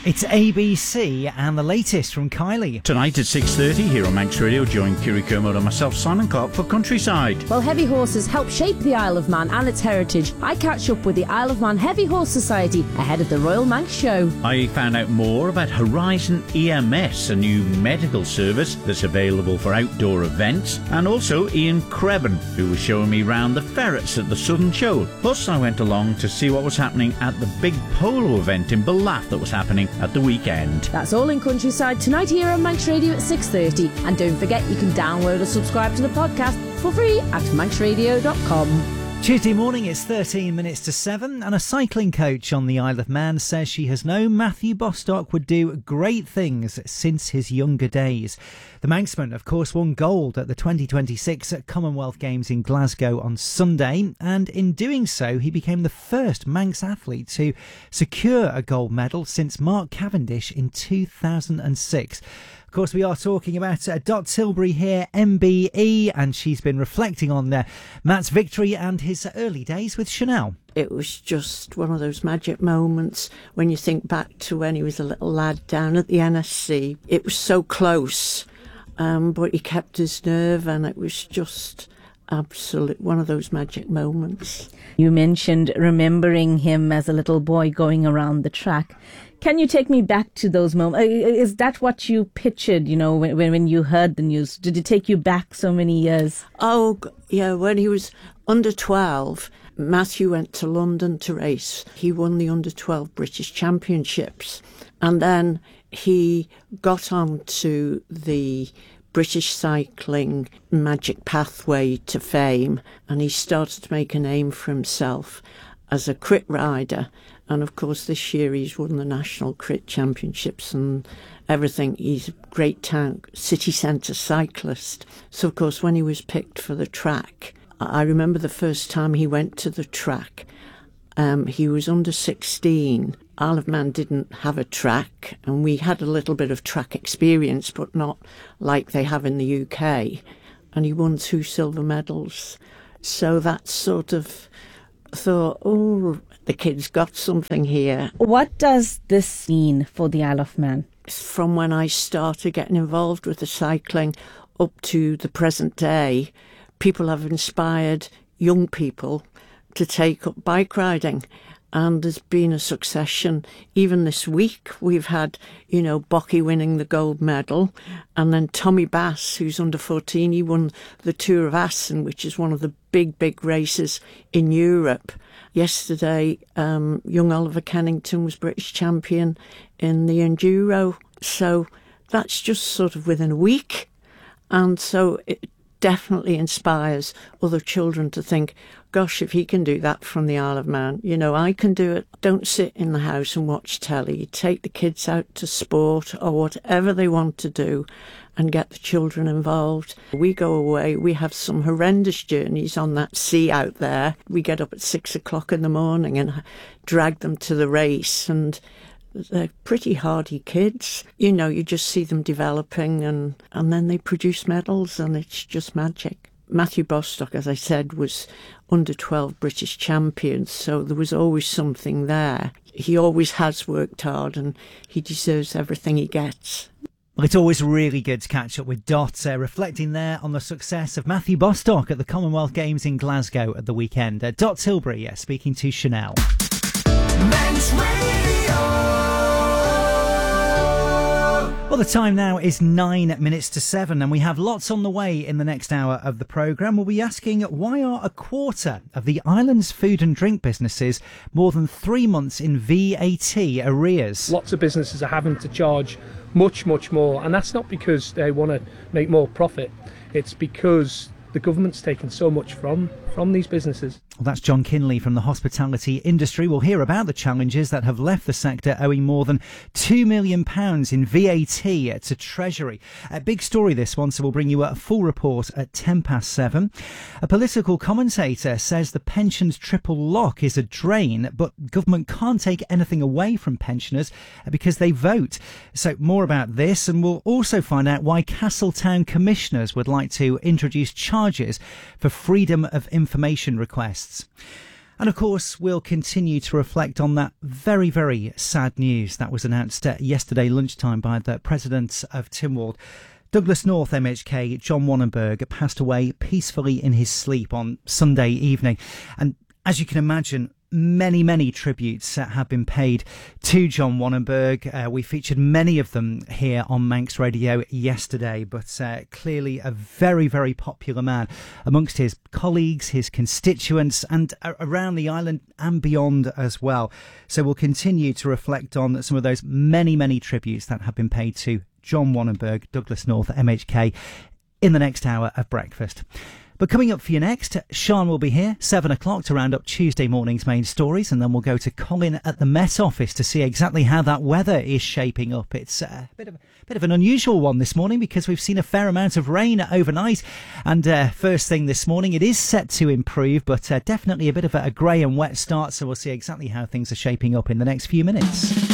It's ABC and the latest from Kylie. Tonight at 6:30 here on Manx Radio, join Kiri Kermode and myself, Simon Clark, for Countryside. Well, heavy horses help shape the Isle of Man and its heritage. I catch up with the Isle of Man Heavy Horse Society ahead of the Royal Manx Show. I found out more about Horizon EMS, a new medical service that's available for outdoor events, and also Ian Crebban, who was showing me round the ferrets at the Southern Show. Plus, I went along to see what was happening at the big polo event in Ballaugh that was happening at the weekend. That's all in Countryside tonight here on Manx Radio at 6:30. And don't forget, you can download or subscribe to the podcast for free at manxradio.com. Tuesday morning, it's 13 minutes to 7, and a cycling coach on the Isle of Man says she has known Matthew Bostock would do great things since his younger days. The Manxman, of course, won gold at the 2026 Commonwealth Games in Glasgow on Sunday, and in doing so, he became the first Manx athlete to secure a gold medal since Mark Cavendish in 2006. Of course, we are talking about Dot Tilbury here, MBE, and she's been reflecting on Matt's victory and his early days with Chanel. It was just one of those magic moments when you think back to when he was a little lad down at the NSC. It was so close, but he kept his nerve, and it was just absolute one of those magic moments. You mentioned remembering him as a little boy going around the track. Can you take me back to those moments? Is that what you pictured, you know, when you heard the news? Did it take you back so many years? Oh, yeah, when he was under 12, Matthew went to London to race. He won the under 12 British Championships. And then he got on to the British cycling magic pathway to fame, and he started to make a name for himself as a crit rider. And of course, this year he's won the National Crit Championships and everything. He's a great town, city centre cyclist. So, of course, when he was picked for the track, I remember the first time he went to the track. He was under 16. Isle of Man didn't have a track, and we had a little bit of track experience, but not like they have in the UK. And he won 2 silver medals. So that sort of thought, oh, the kid's got something here. What does this mean for the Isle of Man? From when I started getting involved with the cycling up to the present day, people have inspired young people to take up bike riding. And there's been a succession. Even this week, we've had, you know, Bocky winning the gold medal. And then Tommy Bass, who's under 14, he won the Tour of Assen, which is one of the big races in Europe. Yesterday, young Oliver Kennington was British champion in the Enduro. So that's just sort of within a week. And so it definitely inspires other children to think, gosh, if he can do that from the Isle of Man, you know, I can do it. Don't sit in the house and watch telly. Take the kids out to sport or whatever they want to do and get the children involved. We go away. We have some horrendous journeys on that sea out there. We get up at 6 o'clock in the morning and drag them to the race, and they're pretty hardy kids. You know, you just see them developing, and then they produce medals, and it's just magic. Matthew Bostock, as I said, was under 12 British champion, so there was always something there. He always has worked hard, and he deserves everything he gets. Well, it's always really good to catch up with Dot, reflecting there on the success of Matthew Bostock at the Commonwealth Games in Glasgow at the weekend. Dot Tilbury speaking to Chanel. Manx Radio. Well, the time now is 9 minutes to 7, and we have lots on the way in the next hour of the programme. We'll be asking, why are a quarter of the island's food and drink businesses more than 3 months in VAT arrears? Lots of businesses are having to charge much more, and that's not because they want to make more profit. It's because the government's taken so much from these businesses. Well, that's John Kinley from the hospitality industry. We'll hear about the challenges that have left the sector owing more than £2 million in VAT to Treasury. A big story, this one, so we'll bring you a full report at 7:10. A political commentator says the pensions triple lock is a drain, but government can't take anything away from pensioners because they vote. So more about this, and we'll also find out why Castletown commissioners would like to introduce charges for freedom of information requests. And of course, we'll continue to reflect on that very, very sad news that was announced yesterday lunchtime by the president of Tynwald. Douglas North MHK John Wannenberg passed away peacefully in his sleep on Sunday evening. And as you can imagine, many tributes have been paid to John Wannenberg. We featured many of them here on Manx Radio yesterday, but clearly a very, very popular man amongst his colleagues, his constituents, and around the island and beyond as well. So we'll continue to reflect on some of those many tributes that have been paid to John Wannenberg, Douglas North MHK, in the next hour of breakfast. But coming up for you next, Sean will be here, 7 o'clock, to round up Tuesday morning's main stories, and then we'll go to Colin at the Met Office to see exactly how that weather is shaping up. It's a bit of an unusual one this morning because we've seen a fair amount of rain overnight, and first thing this morning it is set to improve, but definitely a bit of a grey and wet start, so we'll see exactly how things are shaping up in the next few minutes.